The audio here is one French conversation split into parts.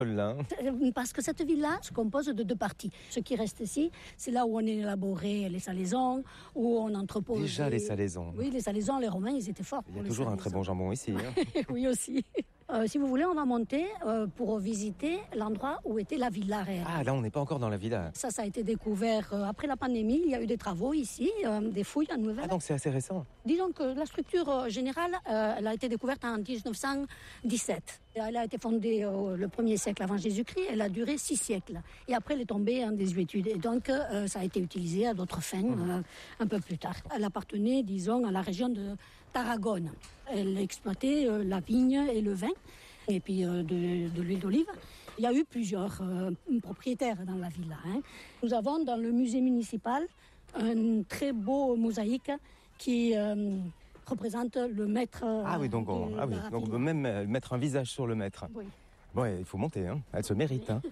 Là. Parce que cette ville-là se compose de 2 parties. Ce qui reste ici, c'est là où on élaborait les salaisons, où on entreposait... Déjà les salaisons. Oui, les salaisons, les Romains, ils étaient forts. Il y a toujours un très bon jambon ici. Hein. Oui, aussi. Si vous voulez, on va monter pour visiter l'endroit où était la villa réelle. Ah, là, on n'est pas encore dans la villa. Ça a été découvert après la pandémie. Il y a eu des travaux ici, des fouilles à Nouvelle. Ah, donc c'est assez récent. Disons que la structure générale, elle a été découverte en 1917. Elle a été fondée le 1er siècle avant Jésus-Christ. Elle a duré 6 siècles. Et après, elle est tombée en désuétude. Et donc, ça a été utilisé à d'autres fins un peu plus tard. Elle appartenait, disons, à la région de Tarragone. Elle exploitait la vigne et le vin, et puis de l'huile d'olive. Il y a eu plusieurs propriétaires dans la villa. Hein. Nous avons dans le musée municipal un très beau mosaïque qui représente le maître. Ah oui, donc on peut même mettre un visage sur le maître. Oui. Ouais, il faut monter, hein. Elle se mérite. Hein.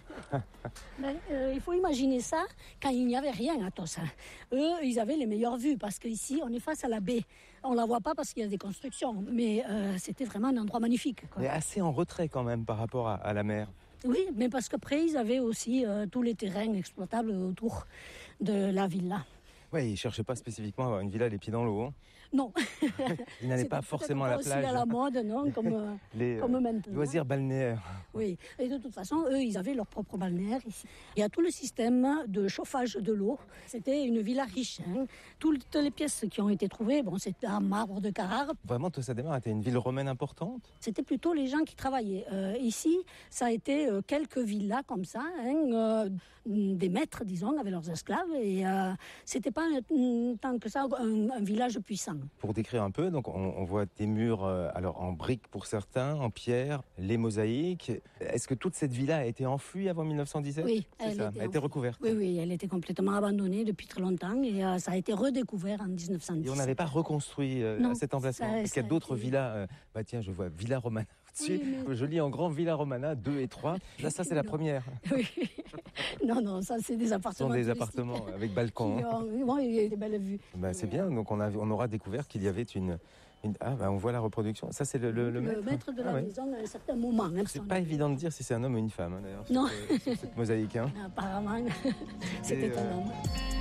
Il faut imaginer ça quand il n'y avait rien à Tossa. Eux, ils avaient les meilleures vues parce qu'ici, on est face à la baie. On la voit pas parce qu'il y a des constructions, mais c'était vraiment un endroit magnifique. Quoi. Mais assez en retrait quand même par rapport à la mer. Oui, mais parce qu'après, ils avaient aussi tous les terrains exploitables autour de la villa. Oui, ils ne cherchaient pas spécifiquement à avoir une villa les pieds dans l'eau. Hein. Non. Ils n'allaient pas forcément à la plage. Aussi à la mode, non, comme maintenant. Loisirs balnéaires. Oui, et de toute façon, eux, ils avaient leur propre balnéaire ici. Il y a tout le système de chauffage de l'eau. C'était une villa riche. Hein. Toutes les pièces qui ont été trouvées, c'était en marbre de Carrare. Vraiment, Tossa de Mar était une ville romaine importante? C'était plutôt les gens qui travaillaient. Ici, ça a été quelques villas comme ça, des maîtres, disons, avec leurs esclaves. Et c'était pas tant que ça un village puissant. Pour décrire un peu, donc on voit des murs alors en briques pour certains, en pierre, les mosaïques. Est-ce que toute cette villa a été enfouie avant 1917? Oui, elle a été recouverte. Oui, elle était complètement abandonnée depuis très longtemps et ça a été redécouvert en 1917. Et on n'avait pas reconstruit cet emplacement. Parce qu'il y a d'autres villas. Tiens, je vois Villa Romana. Oui, mais... Je lis en grand Villa Romana 2 et 3. Là, ça, c'est la première. Oui. Non, ça, c'est des appartements. Ce sont des appartements avec balcon. Oui, il y a des belles vues. C'est bien. Donc, on aura découvert qu'il y avait on voit la reproduction. Ça, c'est le maître de la maison à un certain moment. C'est pas évident de dire si c'est un homme ou une femme, d'ailleurs. Non. Cette mosaïque. Hein. Apparemment, c'était un homme.